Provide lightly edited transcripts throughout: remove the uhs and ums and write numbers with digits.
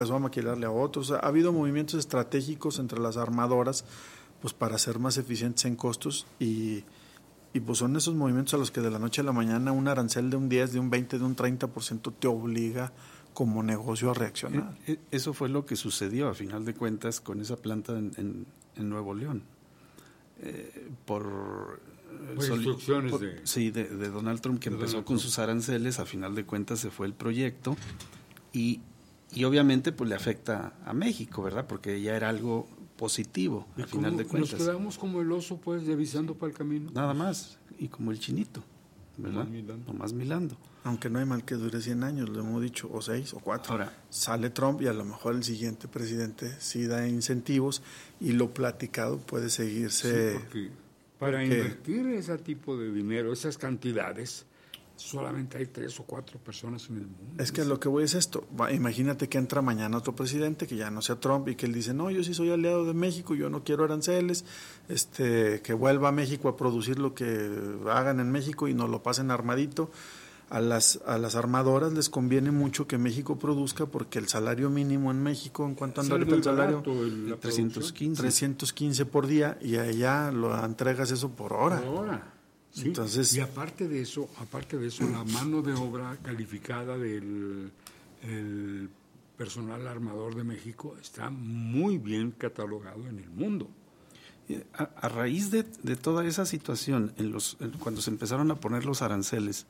empezó a maquilarle a otros. Ha habido movimientos estratégicos entre las armadoras pues para ser más eficientes en costos y pues son esos movimientos a los que de la noche a la mañana un arancel de un 10, de un 20, de un 30% te obliga como negocio a reaccionar. Eso fue lo que sucedió a final de cuentas con esa planta en Nuevo León. Por instrucciones de Donald Trump, que empezó con sus aranceles, a final de cuentas se fue el proyecto y obviamente pues le afecta a México, ¿verdad? Porque ya era algo positivo, a final de cuentas. Nos quedamos como el oso, pues, devisando para el camino. Nada más, y como el chinito, ¿verdad? Nomás milando. Aunque no hay mal que dure 100 años, lo hemos dicho, o 6 o 4. Ahora, sale Trump y a lo mejor el siguiente presidente sí da incentivos y lo platicado puede seguirse. Sí, porque invertir ese tipo de dinero, esas cantidades, solamente hay 3 o 4 personas en el mundo. Es que lo que voy es esto. Imagínate que entra mañana otro presidente que ya no sea Trump y que él dice, no, yo sí soy aliado de México, yo no quiero aranceles, que vuelva a México a producir lo que hagan en México y nos lo pasen armadito. A las armadoras les conviene mucho que México produzca porque el salario mínimo en México, ¿en cuánto anda ahorita el salario? 315 por día y allá lo entregas eso por hora. Por hora. Sí. Entonces, y aparte de eso, la mano de obra calificada del el personal armador de México está muy bien catalogado en el mundo. A raíz de toda esa situación, cuando se empezaron a poner los aranceles,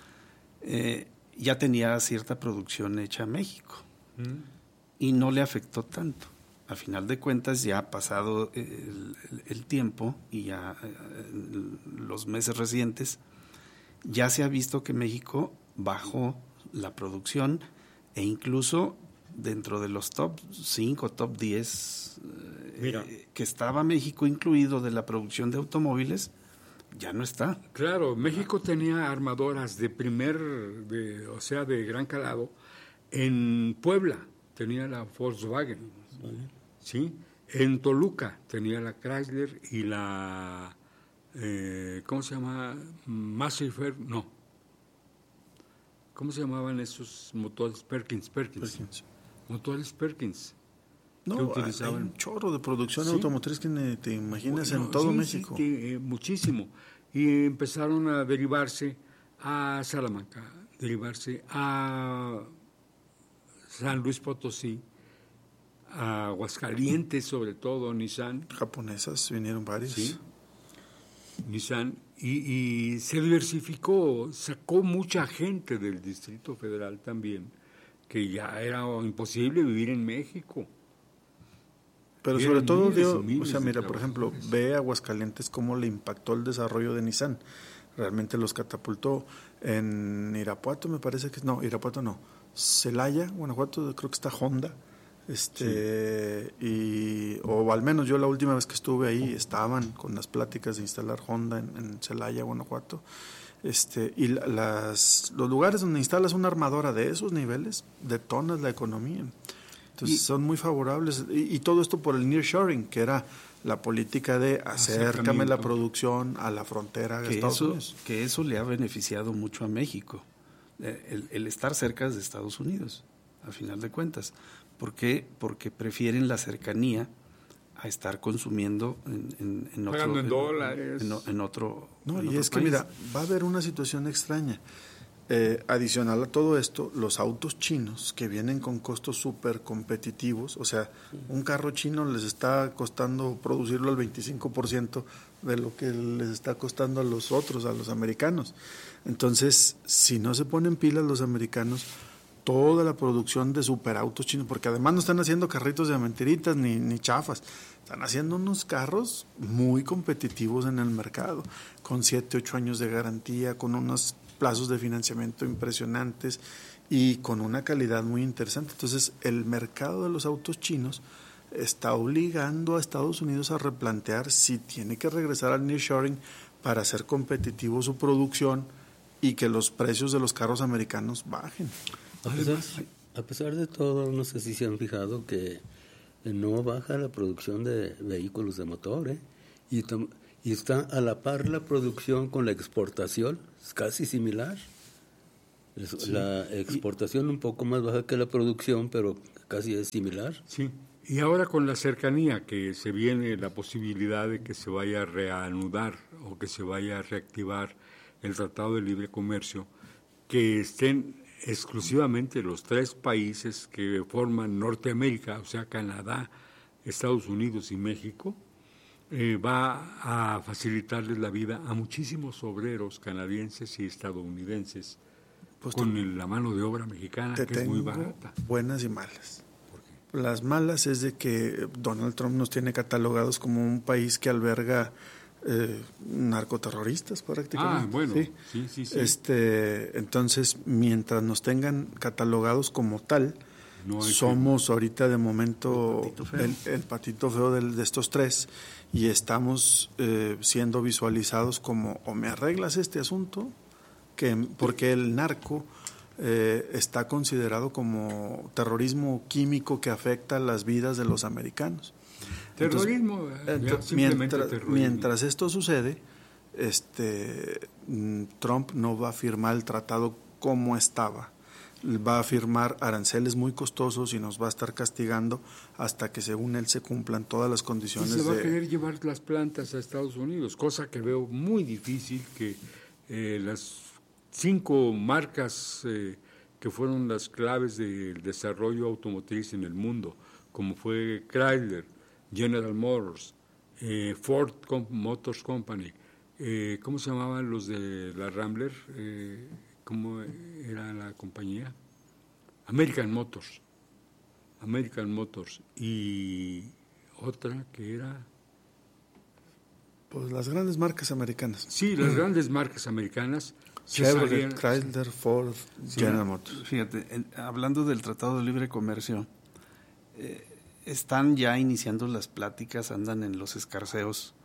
ya tenía cierta producción hecha a México y no le afectó tanto. A final de cuentas ya ha pasado el tiempo y ya los meses recientes ya se ha visto que México bajó la producción e incluso dentro de los top 5, top 10 que estaba México incluido de la producción de automóviles, ya no está. Claro, México tenía armadoras de gran calado. En Puebla tenía la Volkswagen, ¿sí? En Toluca tenía la Chrysler y la ¿cómo se llama? Masseyfer, no. ¿Cómo se llamaban esos motores? Perkins. Motores Perkins. No, hay un chorro de producción automotriz que te imaginas en todo México. Sí, muchísimo. Y empezaron a derivarse a Salamanca, derivarse a San Luis Potosí, a Aguascalientes, sobre todo, Nissan. Japonesas vinieron varias. Sí, Nissan. Y se diversificó, sacó mucha gente del Distrito Federal también, que ya era imposible vivir en México. Pero sobre todo, mira, por ejemplo, ve a Aguascalientes cómo le impactó el desarrollo de Nissan. Realmente los catapultó. En Irapuato, me parece que Irapuato no. Celaya, Guanajuato, creo que está Honda. O al menos yo la última vez que estuve ahí estaban con las pláticas de instalar Honda en Celaya, Guanajuato. Y los lugares donde instalas una armadora de esos niveles detonas la economía. Entonces son muy favorables y todo esto por el nearshoring, que era la política de acércame la producción a la frontera de Estados Unidos. Que eso le ha beneficiado mucho a México, el estar cerca de Estados Unidos, a final de cuentas. ¿Por qué? Porque prefieren la cercanía a estar consumiendo en otro, pagando en dólares. En otro y es que mira, va a haber una situación extraña. Adicional a todo esto, los autos chinos que vienen con costos súper competitivos, o sea, un carro chino les está costando producirlo al 25% de lo que les está costando a los otros, a los americanos. Entonces, si no se ponen pilas los americanos, toda la producción de superautos chinos, porque además no están haciendo carritos de mentiritas ni chafas, están haciendo unos carros muy competitivos en el mercado, con 7, 8 años de garantía, con unos plazos de financiamiento impresionantes y con una calidad muy interesante. Entonces, el mercado de los autos chinos está obligando a Estados Unidos a replantear si tiene que regresar al nearshoring para hacer competitivo su producción y que los precios de los carros americanos bajen. A pesar de todo, no sé si se han fijado que no baja la producción de vehículos de motor, y está a la par la producción con la exportación, es casi similar. La exportación un poco más baja que la producción, pero casi es similar. Sí, y ahora con la cercanía que se viene la posibilidad de que se vaya a reanudar o que se vaya a reactivar el Tratado de Libre Comercio, que estén exclusivamente los 3 países que forman Norteamérica, o sea, Canadá, Estados Unidos y México, va a facilitarles la vida a muchísimos obreros canadienses y estadounidenses Pues con la mano de obra mexicana, que es muy tengo barata. buenas y malas. Las malas es de que Donald Trump nos tiene catalogados como un país que alberga narcoterroristas prácticamente. Ah, bueno, sí. Entonces, mientras nos tengan catalogados como tal, somos ahorita de momento el patito feo de estos 3 y estamos siendo visualizados como o me arreglas este asunto, porque el narco está considerado como terrorismo químico que afecta las vidas de los americanos. Terrorismo, mientras esto sucede, Trump no va a firmar el tratado como estaba. Va a firmar aranceles muy costosos y nos va a estar castigando hasta que según él se cumplan todas las condiciones. Y se va a querer llevar las plantas a Estados Unidos, cosa que veo muy difícil, que las 5 marcas que fueron las claves del desarrollo automotriz en el mundo, como fue Chrysler, General Motors, Ford Motors Company, ¿cómo se llamaban los de la Rambler? ¿Cómo era la compañía? American Motors y otra que era... Pues las grandes marcas americanas. Sí, las grandes marcas americanas. Chevrolet, Chrysler, Ford, General Motors. Fíjate, hablando del Tratado de Libre Comercio, están ya iniciando las pláticas, andan en los escarceos,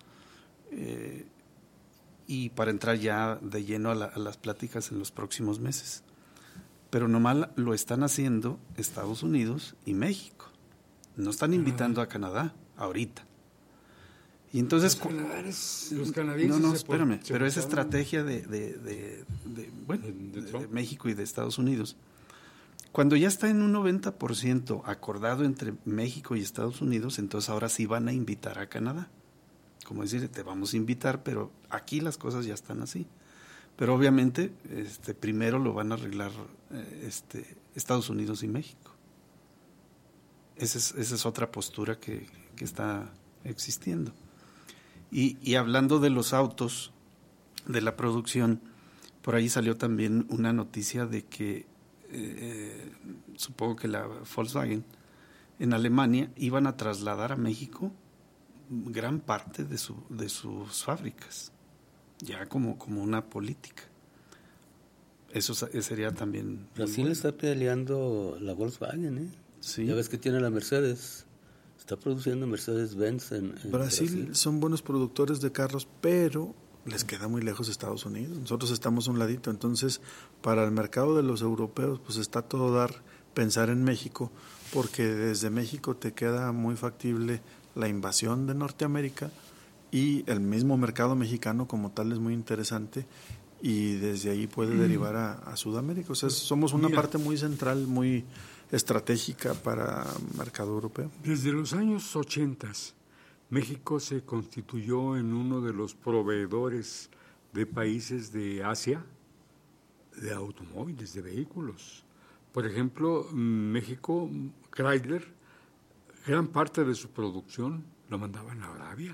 y para entrar ya de lleno a las pláticas en los próximos meses. Pero nomás lo están haciendo Estados Unidos y México. No están invitando a Canadá ahorita. Y entonces los canadienses no, espérame, pero esa estrategia de México y de Estados Unidos, cuando ya está en un 90% acordado entre México y Estados Unidos, entonces ahora sí van a invitar a Canadá. Como decir, te vamos a invitar, pero aquí las cosas ya están así. Pero obviamente primero lo van a arreglar Estados Unidos y México. Esa es otra postura que está existiendo. Y hablando de los autos, de la producción, por ahí salió también una noticia de que supongo que la Volkswagen en Alemania iban a trasladar a México gran parte de sus fábricas, ya como una política. Eso sería también... Brasil está peleando la Volkswagen, Sí. Ya ves que tiene la Mercedes. Está produciendo Mercedes-Benz en Brasil. Son buenos productores de carros, pero les queda muy lejos Estados Unidos. Nosotros estamos a un ladito. Entonces, para el mercado de los europeos, pues está todo dar pensar en México, porque desde México te queda muy factible la invasión de Norteamérica y el mismo mercado mexicano como tal es muy interesante y desde ahí puede derivar a Sudamérica. O sea, somos una parte muy central, muy estratégica para el mercado europeo. Desde los años 80, México se constituyó en uno de los proveedores de países de Asia de automóviles, de vehículos. Por ejemplo, México, Chrysler, gran parte de su producción la mandaban a Arabia,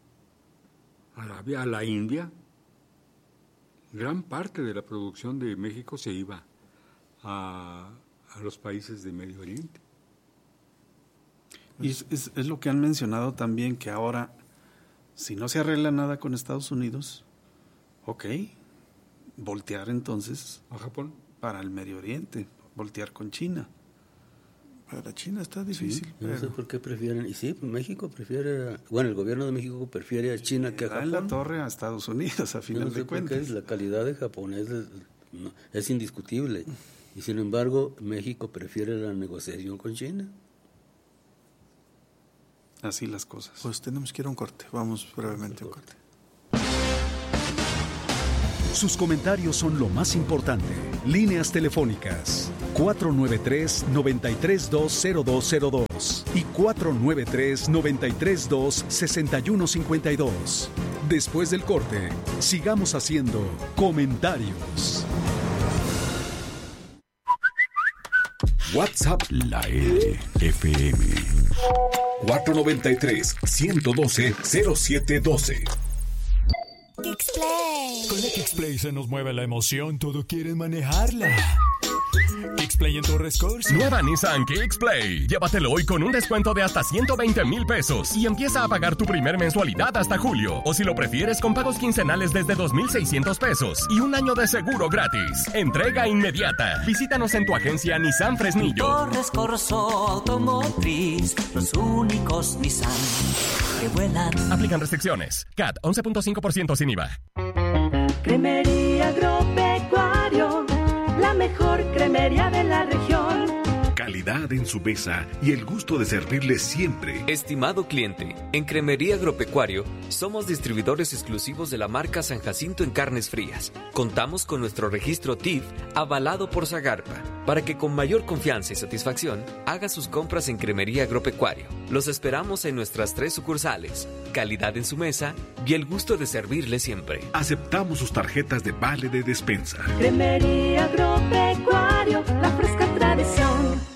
a la India. Gran parte de la producción de México se iba a los países de Medio Oriente. Y es lo que han mencionado también, que ahora, si no se arregla nada con Estados Unidos, voltear entonces a Japón, para el Medio Oriente, voltear con China. Para China está difícil. Sí, no sé por qué prefieren. Y sí, México prefiere, el gobierno de México prefiere a China que a Japón. En la torre a Estados Unidos, a final de cuentas. La calidad de Japón es indiscutible. Y sin embargo, México prefiere la negociación con China. Así las cosas. Pues tenemos que ir a un corte. Vamos brevemente a un corte. Sus comentarios son lo más importante. Líneas telefónicas 493-9320202 y 493-932-6152. Después del corte, sigamos haciendo comentarios. WhatsApp La FM 493-112-0712. Kixplay. Con la Kixplay se nos mueve la emoción, todo quieren manejarla. Kixplay en Torres Corso. Nueva Nissan Kixplay. Llévatelo hoy con un descuento de hasta 120,000 pesos y empieza a pagar tu primer mensualidad hasta julio. O si lo prefieres, con pagos quincenales desde 2,600 pesos y un año de seguro gratis. Entrega inmediata. Visítanos en tu agencia Nissan Fresnillo. Torres Corso Automotriz, los únicos Nissan que vuelan. Aplican restricciones. CAT 11.5% sin IVA. Cremería Agropecuario, la mejor cremería de la región. Calidad en su mesa y el gusto de servirle siempre. Estimado cliente, en Cremería Agropecuario somos distribuidores exclusivos de la marca San Jacinto en carnes frías. Contamos con nuestro registro TIF avalado por Zagarpa para que con mayor confianza y satisfacción haga sus compras en Cremería Agropecuario. Los esperamos en nuestras 3 sucursales. Calidad en su mesa y el gusto de servirle siempre. Aceptamos sus tarjetas de vale de despensa. Cremería Agropecuario, la fresca tradición.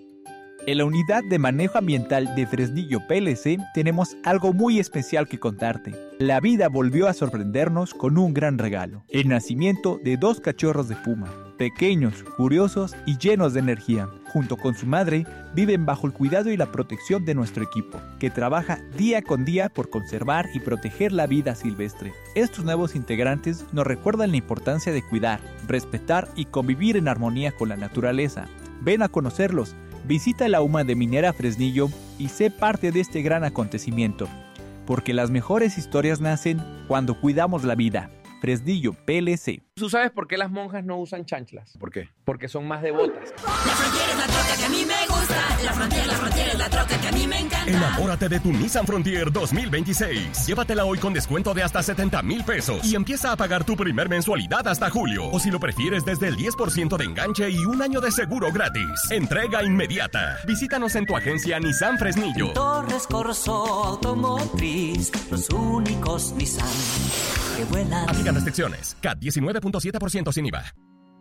En la Unidad de Manejo Ambiental de Fresnillo PLC tenemos algo muy especial que contarte. La vida volvió a sorprendernos con un gran regalo: el nacimiento de 2 cachorros de puma, pequeños, curiosos y llenos de energía. Junto con su madre, viven bajo el cuidado y la protección de nuestro equipo, que trabaja día con día por conservar y proteger la vida silvestre. Estos nuevos integrantes nos recuerdan la importancia de cuidar, respetar y convivir en armonía con la naturaleza. Ven a conocerlos. Visita la UMA de Minera Fresnillo y sé parte de este gran acontecimiento, porque las mejores historias nacen cuando cuidamos la vida. Fresnillo PLC. ¿Tú sabes por qué las monjas no usan chanclas? ¿Por qué? Porque son más devotas. La Frontier es la troca que a mí me gusta. La Frontier es la troca que a mí me encanta. Enamórate de tu Nissan Frontier 2026. Llévatela hoy con descuento de hasta 70,000 pesos y empieza a pagar tu primer mensualidad hasta julio. O si lo prefieres, desde el 10% de enganche y un año de seguro gratis. Entrega inmediata. Visítanos en tu agencia Nissan Fresnillo. Torres Corso Automotriz, los únicos Nissan que vuelan. Aplican restricciones. CAT 19.7% sin IVA.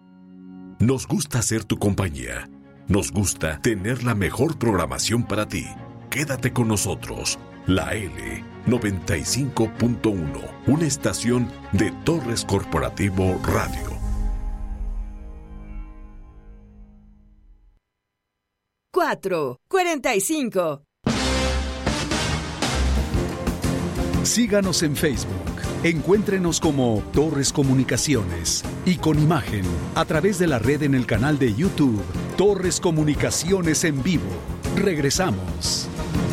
Nos gusta ser tu compañía. Nos gusta tener la mejor programación para ti. Quédate con nosotros. La L 95.1, una estación de Torres Corporativo Radio. 4:45. Síganos en Facebook. Encuéntrenos como Torres Comunicaciones y con imagen a través de la red en el canal de YouTube Torres Comunicaciones en vivo. Regresamos.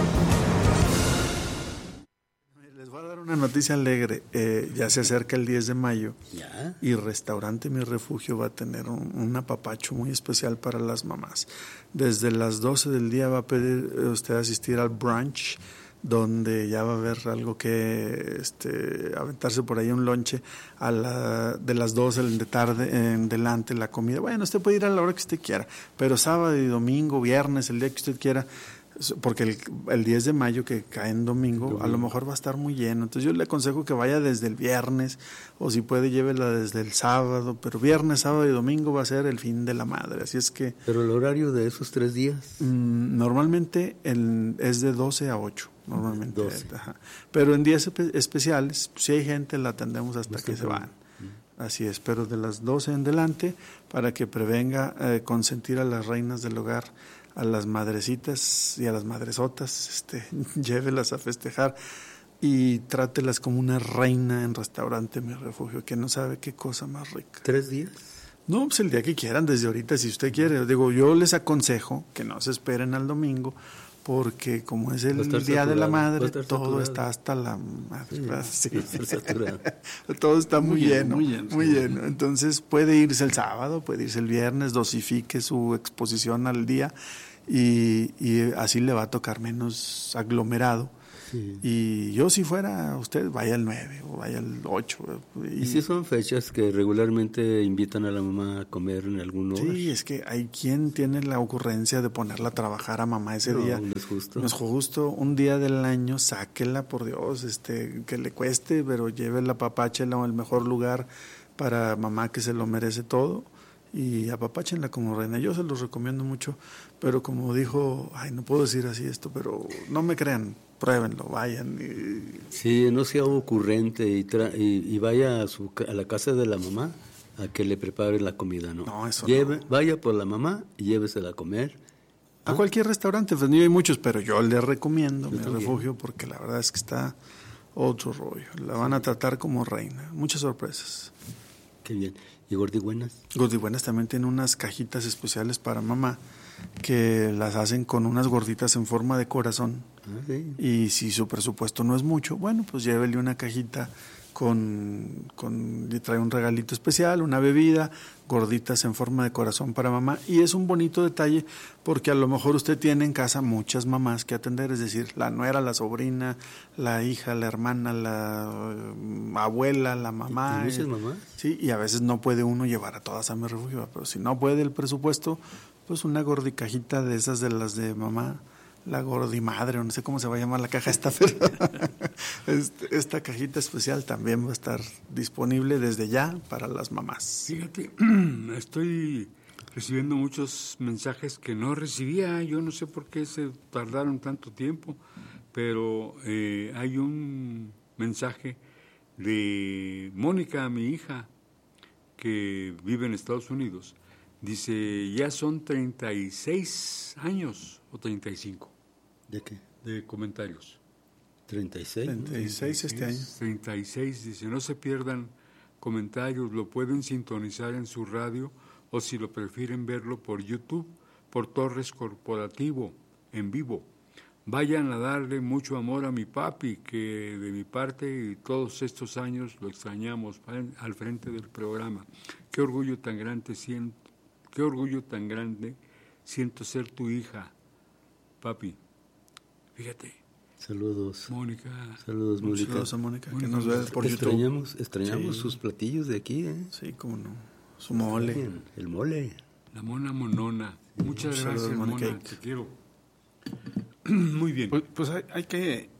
Les voy a dar una noticia alegre. Ya se acerca el 10 de mayo y Restaurante Mi Refugio va a tener un apapacho muy especial para las mamás. Desde las 12 del día va a pedir usted asistir al brunch, donde ya va a haber algo que aventarse por ahí un lonche de las 12 de tarde en delante la comida. Bueno, usted puede ir a la hora que usted quiera, pero sábado y domingo, viernes, el día que usted quiera, porque el 10 de mayo que cae en domingo, a lo mejor va a estar muy lleno. Entonces yo le aconsejo que vaya desde el viernes, o si puede llévela desde el sábado, pero viernes, sábado y domingo va a ser el fin de la madre, así es que... ¿Pero el horario de esos 3 días? Normalmente es de 12 a 8, normalmente. 12. Ajá. Pero en días especiales, si hay gente, la atendemos hasta que se van. Así es, pero de las 12 en delante, para que prevenga consentir a las reinas del hogar, a las madrecitas y a las madresotas, llévelas a festejar y trátelas como una reina en Restaurante Mi Refugio, que no sabe qué cosa más rica. 3 días. No, pues el día que quieran, desde ahorita, si usted quiere. Digo, yo les aconsejo que no se esperen al domingo, porque como es el Día de la Madre, todo está hasta la madre. Sí. Todo está muy lleno. Entonces puede irse el sábado, puede irse el viernes, dosifique su exposición al día y así le va a tocar menos aglomerado Sí. Y yo, si fuera usted, vaya al 9 o vaya al 8. ¿Y si son fechas que regularmente invitan a la mamá a comer en algún lugar? Sí, es que hay quien tiene la ocurrencia de ponerla a trabajar a mamá ese día. No es justo. No es justo. Un día del año, sáquela, por Dios, que le cueste, pero llévela, apapáchela al mejor lugar para mamá, que se lo merece todo. Y apapáchenla como reina. Yo se los recomiendo mucho, pero como dijo, no puedo decir así esto, pero no me crean, pruébenlo, vayan. Sí, no sea ocurrente y vaya a la casa de la mamá a que le prepare la comida, ¿no? No, eso no. Vaya por la mamá y llévesela a comer. A cualquier restaurante, pues hay muchos, pero yo le recomiendo mi refugio porque la verdad es que está otro rollo. La van a tratar como reina. Muchas sorpresas. Qué bien. ¿Y Gordibuenas? Gordibuenas también tiene unas cajitas especiales para mamá que las hacen con unas gorditas en forma de corazón. Sí. Y si su presupuesto no es mucho, bueno, pues llévele una cajita y trae un regalito especial, una bebida, gorditas en forma de corazón para mamá. Y es un bonito detalle porque a lo mejor usted tiene en casa muchas mamás que atender, es decir, la nuera, la sobrina, la hija, la hermana, la abuela, la mamá. ¿Muchas mamás? Sí, y a veces no puede uno llevar a todas a mi refugio, pero si no puede el presupuesto, pues una gordicajita de esas de las de mamá, la gordimadre, o no sé cómo se va a llamar la caja esta, pero esta cajita especial también va a estar disponible desde ya para las mamás. Fíjate, estoy recibiendo muchos mensajes que no recibía, yo no sé por qué se tardaron tanto tiempo, pero hay un mensaje de Mónica, mi hija, que vive en Estados Unidos. Dice, ya son 36 años o 35. ¿De qué? De comentarios. 36. 36 este año. 36, dice, no se pierdan comentarios, lo pueden sintonizar en su radio o si lo prefieren verlo por YouTube, por Torres Corporativo, en vivo. Vayan a darle mucho amor a mi papi, que de mi parte y todos estos años lo extrañamos al frente del programa. Qué orgullo tan grande siento ser tu hija, papi. Fíjate. Saludos. Mónica. Saludos, Mónica. Saludos a Mónica, que nos ve por YouTube. Extrañamos sus platillos de aquí, ¿eh? Sí, cómo no. Su mole. El mole. La mona monona. Muchas gracias, saludos, Mona. Te quiero. Muy bien. Pues hay que...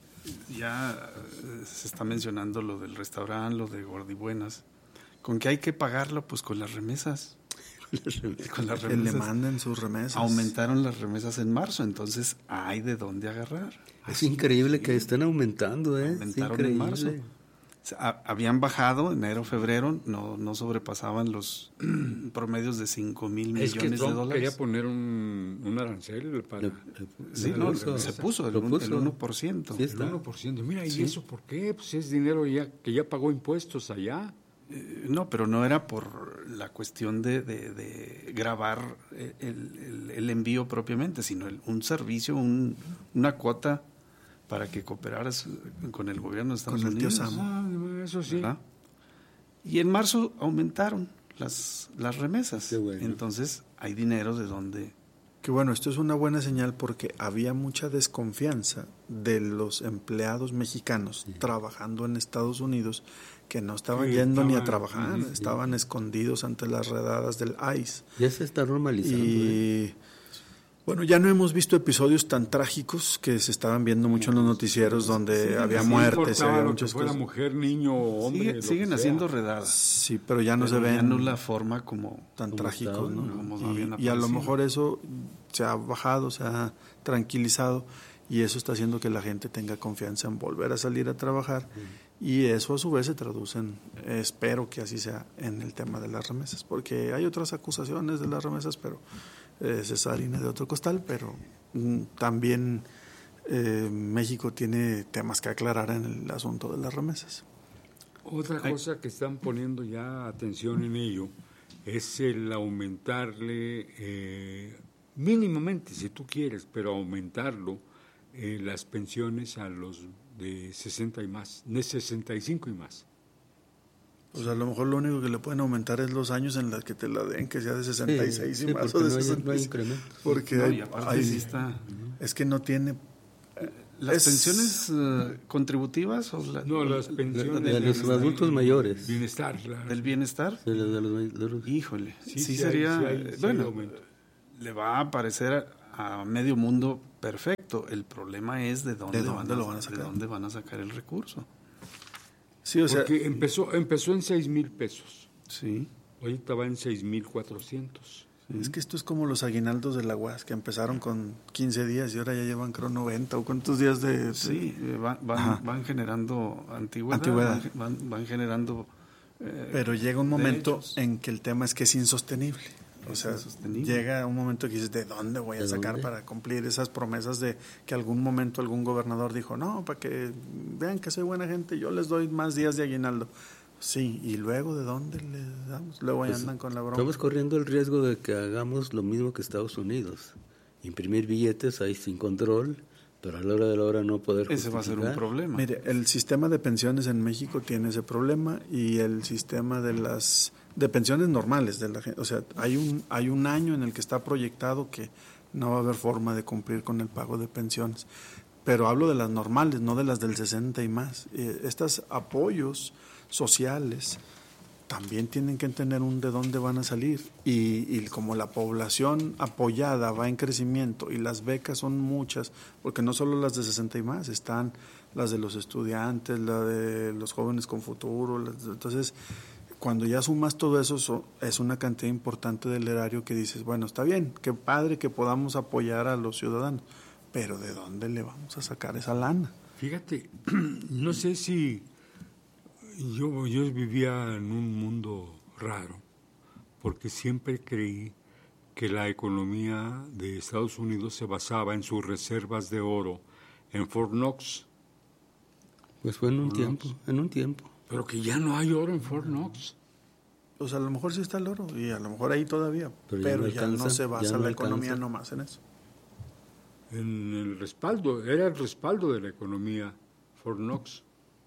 Ya se está mencionando lo del restaurante, lo de Gordibuenas. ¿Con qué hay que pagarlo? Pues con las remesas. Con las remesas. Que le manden sus remesas. Aumentaron las remesas en marzo, entonces hay de dónde agarrar. Es increíble que estén aumentando, ¿eh? Aumentaron en marzo. O sea, habían bajado enero, febrero, no sobrepasaban los promedios de 5,000 millones de dólares. Quería poner un arancel para... Sí, no, se puso el 1%. Sí, está. El 1%. Mira, ¿y Sí. eso por qué? Pues es dinero que ya pagó impuestos allá. No, pero no era por la cuestión de grabar el envío propiamente, sino un servicio, una cuota para que cooperaras con el gobierno de Estados Con el tío Unidos. Sam. Eso sí. ¿Verdad? Y en marzo aumentaron las remesas. Qué bueno. Entonces hay dinero de donde... Que bueno, esto es una buena señal porque había mucha desconfianza de los empleados mexicanos trabajando en Estados Unidos que no estaban yendo ni a trabajar, estaban escondidos ante las redadas del ICE. Ya se está normalizando. Y bueno, ya no hemos visto episodios tan trágicos que se estaban viendo mucho en los noticieros donde había muertes, había muchas cosas. Mujer, niño, hombre. Siguen haciendo redadas. Sí, pero ya no se ven ya no la forma como tan trágicos, ¿no? Como Y a lo mejor eso se ha bajado, se ha tranquilizado y eso está haciendo que la gente tenga confianza en volver a salir a trabajar y eso a su vez se traduce en, espero que así sea, en el tema de las remesas, porque hay otras acusaciones de las remesas, pero es harina de otro costal, pero también México tiene temas que aclarar en el asunto de las remesas. Otra cosa que están poniendo ya atención en ello es el aumentarle mínimamente, si tú quieres, pero aumentarlo, las pensiones a los de 60 y más, de 65 y más. Pues a lo mejor lo único que le pueden aumentar es los años en los que te la den, que sea de 66 y más o de 65. No hay incremento. Porque no, y aparte sí está... es que no tiene ¿Las pensiones contributivas? O no, las pensiones de los adultos mayores. Bienestar, claro. ¿Del bienestar? De los... Híjole, sí sería... bueno, le va a parecer a medio mundo perfecto. El problema es de dónde van a sacar el recurso. Sí, o sea, porque empezó en 6,000 pesos. Sí. Ahorita va en 6,400. Es que esto es como los aguinaldos de la UAS, que empezaron con 15 días y ahora ya llevan, creo, 90 o cuántos días de... Sí, van generando antigüedad. Van generando... pero llega un momento en que el tema es que es insostenible. O sea, llega un momento que dices, ¿de dónde voy a sacar para cumplir esas promesas de que algún momento algún gobernador dijo, no, para que vean que soy buena gente, yo les doy más días de aguinaldo? Sí, ¿y luego de dónde les damos? Luego ahí andan con la broma. Estamos corriendo el riesgo de que hagamos lo mismo que Estados Unidos. Imprimir billetes ahí sin control, pero a la hora de la hora no poder justificar. Ese va a ser un problema. Mire, el sistema de pensiones en México tiene ese problema y el sistema de pensiones normales de la gente, o sea, hay un año en el que está proyectado que no va a haber forma de cumplir con el pago de pensiones. Pero hablo de las normales, no de las del 60 y más. Estos apoyos sociales también tienen que tener de dónde van a salir y como la población apoyada va en crecimiento y las becas son muchas, porque no solo las de 60 y más, están las de los estudiantes, la de los jóvenes con futuro, entonces cuando ya sumas todo eso es una cantidad importante del erario que dices, bueno, está bien, qué padre que podamos apoyar a los ciudadanos, pero ¿de dónde le vamos a sacar esa lana? Fíjate, no sé si yo vivía en un mundo raro, porque siempre creí que la economía de Estados Unidos se basaba en sus reservas de oro en Fort Knox. Pues fue en un tiempo. Pero que ya no hay oro en Fort Knox. Pues a lo mejor sí está el oro, y a lo mejor ahí todavía, pero ya no se basa la economía nomás en eso. En el respaldo, era el respaldo de la economía Fort Knox.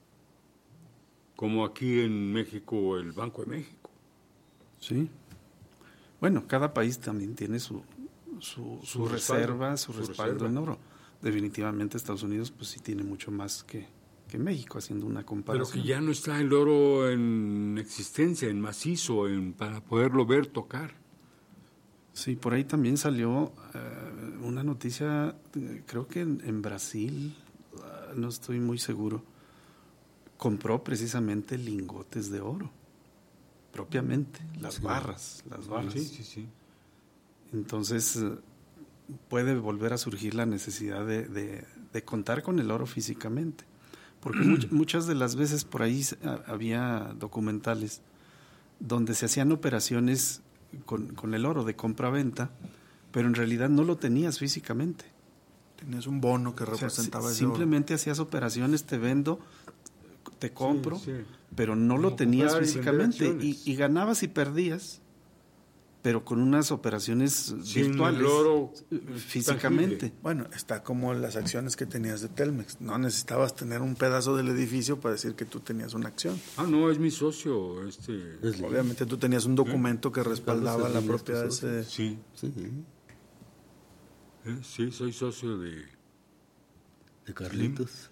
Como aquí en México, el Banco de México. Sí. Bueno, cada país también tiene su reserva, su respaldo en oro. Definitivamente Estados Unidos pues sí tiene mucho más que México, haciendo una comparación. Pero que ya no está el oro en existencia, en macizo, para poderlo ver, tocar. Sí, por ahí también salió una noticia, creo que en Brasil, no estoy muy seguro, compró precisamente lingotes de oro, propiamente, las barras. Sí. Entonces, puede volver a surgir la necesidad de contar con el oro físicamente, porque muchas de las veces por ahí había documentales donde se hacían operaciones con el oro de compra-venta, pero en realidad no lo tenías físicamente. Tenías un bono que representaba ese oro. Simplemente hacías operaciones, te vendo, te compro, pero no lo tenías físicamente y ganabas y perdías, pero con unas operaciones virtuales, el oro físicamente. Tangible. Bueno, está como las acciones que tenías de Telmex, no necesitabas tener un pedazo del edificio para decir que tú tenías una acción. No, es mi socio. Obviamente tú tenías un documento que respaldaba la propiedad de ese... Sí. Sí, soy socio de Carlitos.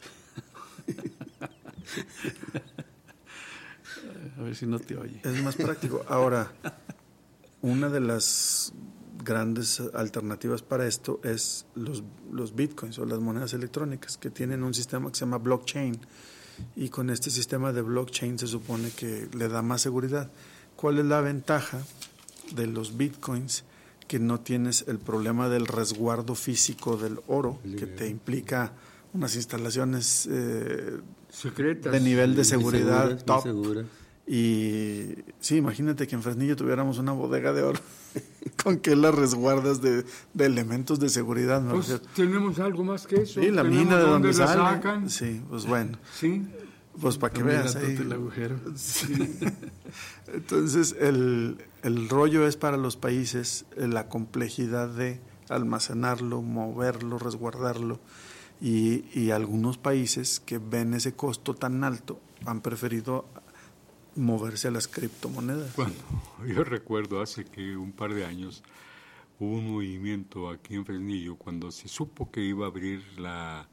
A ver si no te oye. Es más práctico. Ahora, una de las grandes alternativas para esto es los bitcoins o las monedas electrónicas, que tienen un sistema que se llama blockchain, y con este sistema de blockchain se supone que le da más seguridad. ¿Cuál es la ventaja de los bitcoins? Que no tienes el problema del resguardo físico del oro, que te implica unas instalaciones secretas, de nivel de seguridad top. Seguras. Y sí, imagínate que en Fresnillo tuviéramos una bodega de oro. ¿Con qué las resguardas de elementos de seguridad? ¿No? Pues tenemos algo más que eso. Sí, la mina de donde sale. Sacan. Sí, pues bueno. Sí. Pues para que veas ahí el agujero. Sí. Entonces el rollo es para los países la complejidad de almacenarlo, moverlo, resguardarlo, y algunos países que ven ese costo tan alto han preferido moverse a las criptomonedas. Bueno, yo recuerdo hace que un par de años hubo un movimiento aquí en Fresnillo cuando se supo que iba a abrir la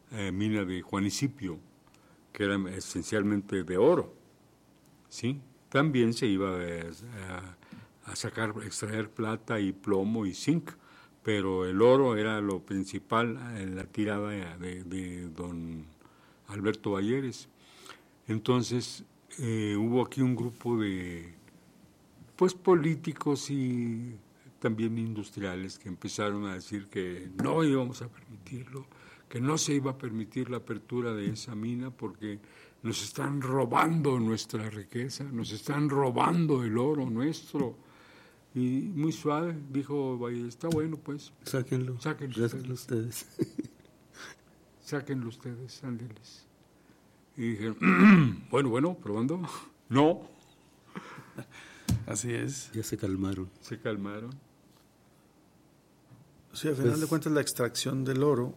mina de Juanicipio, que era esencialmente de oro, ¿sí? También se iba a extraer plata y plomo y zinc, pero el oro era lo principal en la tirada de don Alberto Balleres. Entonces hubo aquí un grupo de políticos y también industriales que empezaron a decir que no íbamos a permitirlo, que no se iba a permitir la apertura de esa mina porque nos están robando nuestra riqueza, nos están robando el oro nuestro. Y muy suave dijo Valle, está bueno pues. Sáquenlo ustedes. Sáquenlo ustedes, ándeles. Y dije, bueno, probando. No. Así es. Ya se calmaron. Sí, al final de cuentas la extracción del oro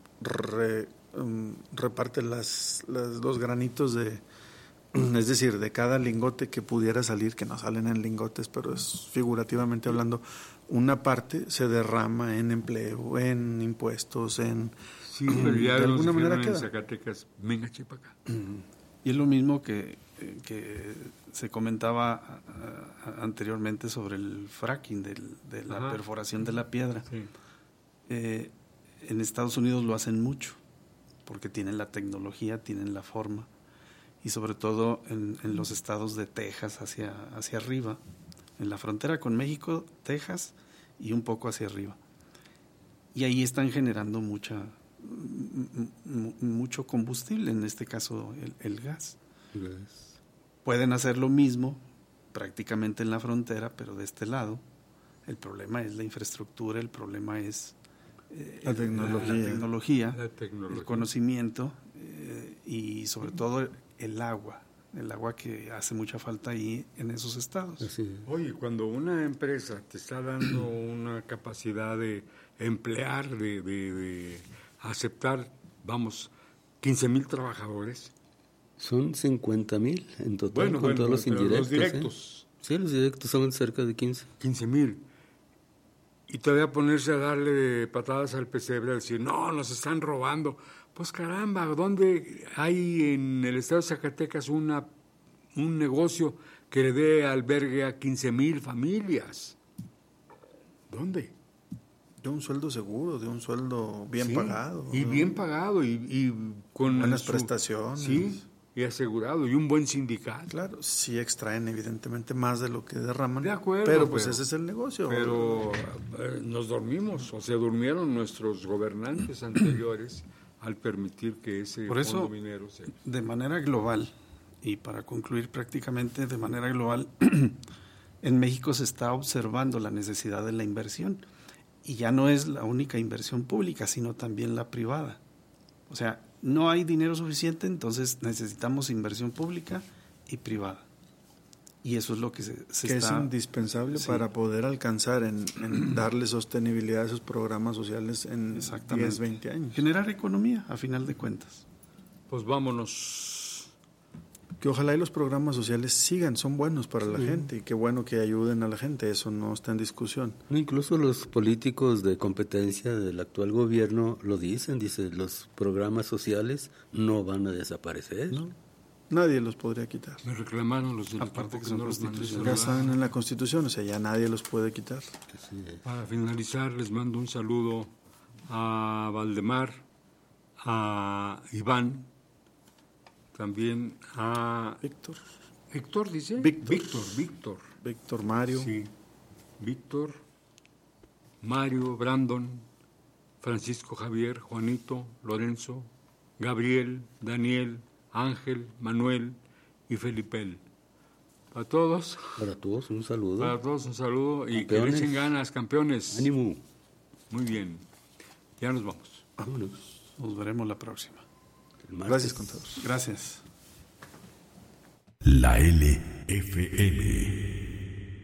reparte los granitos es decir, de cada lingote que pudiera salir, que no salen en lingotes, pero es figurativamente hablando, una parte se derrama en empleo, en impuestos, sí, pero ya de alguna manera queda. En Zacatecas, venga, chipa acá. Y es lo mismo que se comentaba anteriormente sobre el fracking, de la perforación de la piedra. Sí. En Estados Unidos lo hacen mucho, porque tienen la tecnología, tienen la forma, y sobre todo en los estados de Texas hacia arriba, en la frontera con México, Texas, y un poco hacia arriba. Y ahí están generando mucho combustible, en este caso el gas. Pueden hacer lo mismo prácticamente en la frontera, pero de este lado. El problema es la infraestructura, el problema es la tecnología, el conocimiento y sobre todo el agua que hace mucha falta ahí en esos estados. Oye, cuando una empresa te está dando una capacidad de emplear, de aceptar, 15,000 trabajadores. Son 50,000 en total, con todos los indirectos. Los directos. Sí, los directos son cerca de 15,000. Y todavía ponerse a darle patadas al pesebre, a decir, no, nos están robando. Pues caramba, ¿dónde hay en el estado de Zacatecas un negocio que le dé albergue a 15,000 familias? ¿Dónde? De un sueldo seguro, de un sueldo bien pagado. Y bien pagado y con buenas prestaciones. Sí, y asegurado, y un buen sindicato. Claro, sí extraen evidentemente más de lo que derraman. De acuerdo. Pero pues ese es el negocio. Pero nos dormimos, o se durmieron nuestros gobernantes anteriores al permitir que ese fondo minero se... De manera global, y para concluir prácticamente de manera global, en México se está observando la necesidad de la inversión. Y ya no es la única inversión pública, sino también la privada. O sea, no hay dinero suficiente, entonces necesitamos inversión pública y privada. Y eso es lo que se que está... es indispensable para poder alcanzar en darle sostenibilidad a esos programas sociales en 10, 20 años. Generar economía, a final de cuentas. Pues vámonos. Que ojalá y los programas sociales sigan, son buenos para la gente, y qué bueno que ayuden a la gente, eso no está en discusión. Incluso los políticos de competencia del actual gobierno lo dicen, los programas sociales no van a desaparecer. No, nadie los podría quitar. Me reclamaron los del aparte que son constitucionales. Ya están en la Constitución, o sea, ya nadie los puede quitar. Para finalizar, les mando un saludo a Valdemar, a Iván, también a... Víctor, dice. Víctor, Mario. Sí. Víctor, Mario, Brandon, Francisco Javier, Juanito, Lorenzo, Gabriel, Daniel, Ángel, Manuel y Felipel. Para todos un saludo. Para todos un saludo y que le echen ganas, campeones. Ánimo. Muy bien. Ya nos vamos. Vámonos. Nos veremos la próxima. Gracias, contadores. Gracias. La LFM.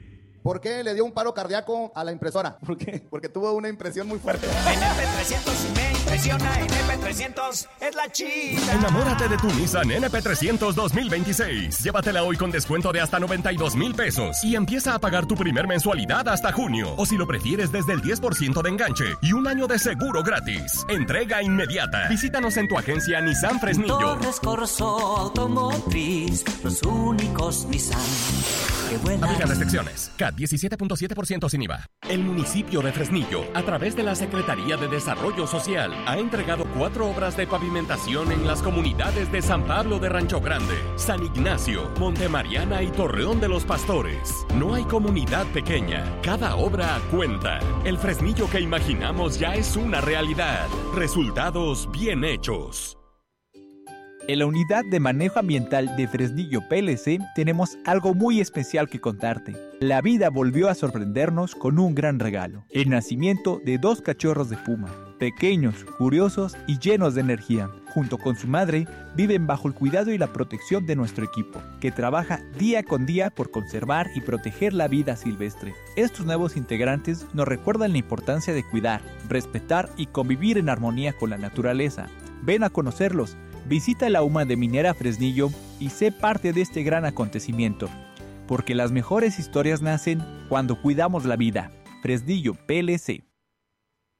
¿Por qué le dio un paro cardíaco a la impresora? ¿Por qué? Porque tuvo una impresión muy fuerte. NP300 me impresiona, NP300 es la chida. Enamórate de tu Nissan NP300 2026. Llévatela hoy con descuento de hasta 92,000 pesos y empieza a pagar tu primer mensualidad hasta junio. O si lo prefieres, desde el 10% de enganche y un año de seguro gratis. Entrega inmediata. Visítanos en tu agencia Nissan Fresnillo. Torres Corso Automotriz, los únicos Nissan que vuelan. Aplican restricciones. CAT 17.7% sin IVA. El municipio de Fresnillo, a través de la Secretaría de Desarrollo Social, ha entregado 4 obras de pavimentación en las comunidades de San Pablo de Rancho Grande, San Ignacio, Montemariana y Torreón de los Pastores. No hay comunidad pequeña. Cada obra cuenta. El Fresnillo que imaginamos ya es una realidad. Resultados bien hechos. En la Unidad de Manejo Ambiental de Fresnillo PLC tenemos algo muy especial que contarte. La vida volvió a sorprendernos con un gran regalo: el nacimiento de 2 cachorros de puma, pequeños, curiosos y llenos de energía. Junto con su madre, viven bajo el cuidado y la protección de nuestro equipo, que trabaja día con día por conservar y proteger la vida silvestre. Estos nuevos integrantes nos recuerdan la importancia de cuidar, respetar y convivir en armonía con la naturaleza. Ven a conocerlos. Visita la UMA de Minera Fresnillo y sé parte de este gran acontecimiento, porque las mejores historias nacen cuando cuidamos la vida. Fresnillo PLC.